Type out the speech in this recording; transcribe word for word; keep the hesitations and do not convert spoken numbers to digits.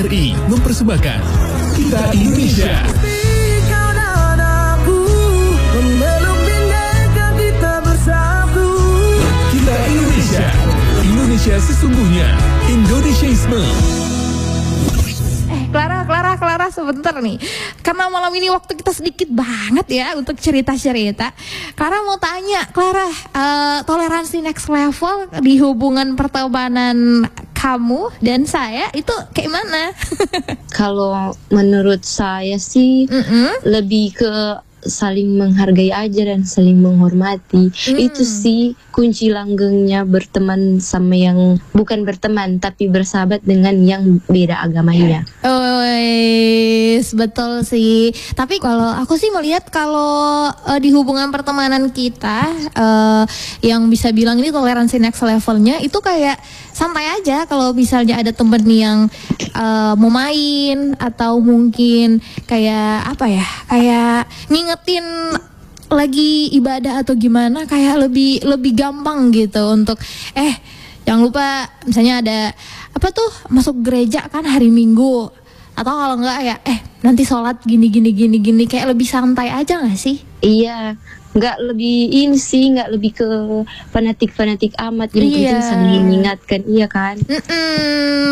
R I mempersembahkan Kita Indonesia. Kita Indonesia, Indonesia sesungguhnya, Indonesiaisme. Eh, Clara, Clara, Clara, sebentar nih. Karena malam ini waktu kita sedikit banget ya untuk cerita-cerita. Clara mau tanya, Clara, uh, toleransi next level di hubungan pertemanan kamu dan saya itu kayak mana? Kalau menurut saya sih Mm-mm. lebih ke saling menghargai aja dan saling menghormati. Mm. Itu sih kunci langgengnya berteman sama yang bukan berteman tapi bersahabat dengan yang beda agamanya. Oh, betul sih. Tapi kalau aku sih melihat kalau uh, di hubungan pertemanan kita uh, yang bisa bilang ini toleransi next levelnya itu kayak santai aja. Kalau misalnya ada temen yang uh, mau main atau mungkin kayak apa ya, kayak ngingetin lagi ibadah atau gimana, kayak lebih lebih gampang gitu untuk eh jangan lupa misalnya ada apa tuh masuk gereja kan hari Minggu, atau kalau enggak ya eh nanti sholat gini gini gini gini, kayak lebih santai aja nggak sih? Iya, nggak lebih ini sih, nggak lebih ke fanatik-fanatik amat. Yang Iya. penting saling mengingatkan, iya kan? Mm-mm.